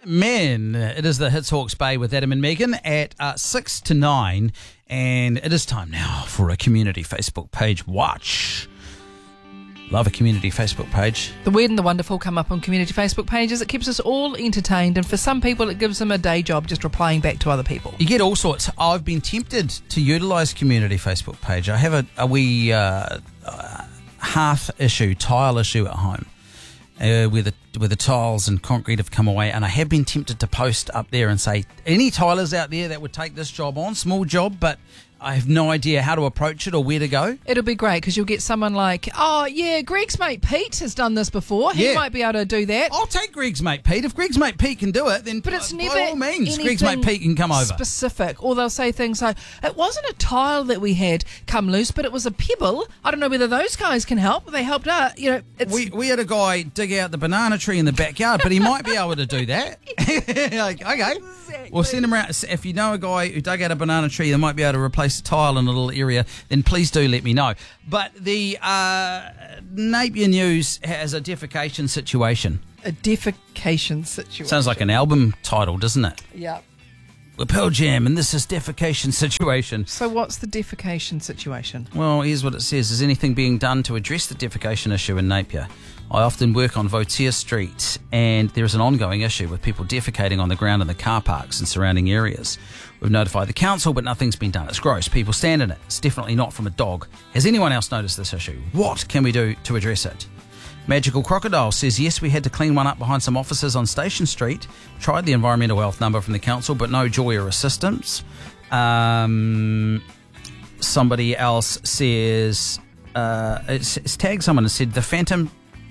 Men, it is the Hits Hawke's Bay with Adam and Megan at 6 to 9, and it is time now for a community Facebook page watch. Love a community Facebook page. The Weird and the Wonderful come up on community Facebook pages. It keeps us all entertained, and for some people it gives them a day job just replying back to other people. You get all sorts. I've been tempted to utilise community Facebook page. I have a wee tile issue at home. Where the tiles and concrete have come away, and I have been tempted to post up there and say, any tilers out there that would take this job on, small job, but I have no idea how to approach it or where to go. It'll be great because you'll get someone like, oh yeah, Greg's mate Pete has done this before. He might be able to do that. I'll take Greg's mate Pete. If Greg's mate Pete can do it, then but it's never by all means, Greg's mate Pete can come over. Specific. Or they'll say things like, it wasn't a tile that we had come loose, but it was a pebble. I don't know whether those guys can help. They helped out. You know, we had a guy dig out the banana tree in the backyard, but he might be able to do that. Like, okay. Exactly. We'll send him around. If you know a guy who dug out a banana tree that might be able to replace a tile in a little area, then please do let me know. But the Napier News has a defecation situation. A defecation situation. Sounds like an album title, doesn't it? Yeah. We're Pearl Jam and this is defecation situation. So what's the defecation situation? Well, here's what it says. Is anything being done to address the defecation issue in Napier? I often work on Vautier Street, and there is an ongoing issue with people defecating on the ground in the car parks and surrounding areas. We've notified the council, but nothing's been done. It's gross. People stand in it. It's definitely not from a dog. Has anyone else noticed this issue? What can we do to address it? Magical Crocodile says, yes, we had to clean one up behind some offices on Station Street. Tried the environmental health number from the council, but no joy or assistance. Somebody else says, it's tagged someone and said, the Phantom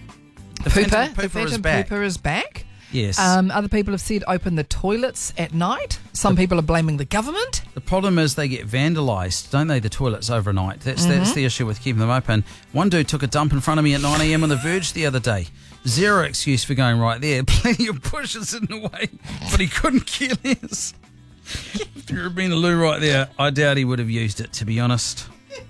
Pooper is back. Yes. Other people have said open the toilets at night. Some people are blaming the government. The problem is they get vandalised, don't they, the toilets overnight? That's the issue with keeping them open. One dude took a dump in front of me at 9 a.m. on the Verge the other day. Zero excuse for going right there. Plenty of bushes in the way, but he couldn't care less. If there had been a loo right there, I doubt he would have used it, to be honest.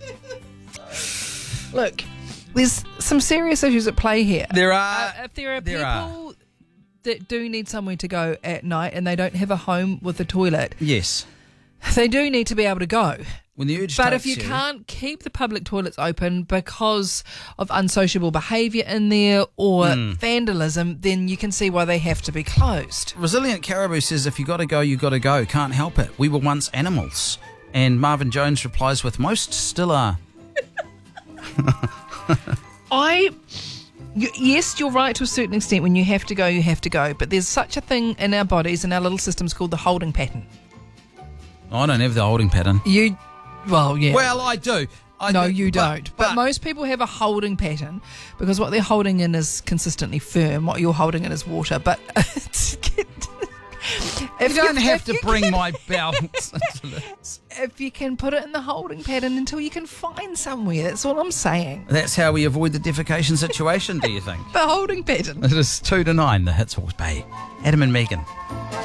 Look, there's some serious issues at play here. There are. If there are people that do need somewhere to go at night and they don't have a home with a toilet, yes, they do need to be able to go. When the urge but takes if you can't keep the public toilets open because of unsociable behaviour in there or vandalism, then you can see why they have to be closed. Resilient Caribou says, if you got to go, you got to go. Can't help it. We were once animals. And Marvin Jones replies with, most still are. Yes, you're right to a certain extent. When you have to go, you have to go. But there's such a thing in our bodies and our little systems called the holding pattern. I don't have the holding pattern. Well, yeah. Well, I do. You don't. But most people have a holding pattern because what they're holding in is consistently firm. What you're holding in is water. But you don't have to bring my bounce into this. If you can put it in the holding pattern until you can find somewhere. That's all I'm saying. That's how we avoid the defecation situation, do you think? The holding pattern. It is 2 to 9, the Hits Hawke's Bay. Adam and Megan.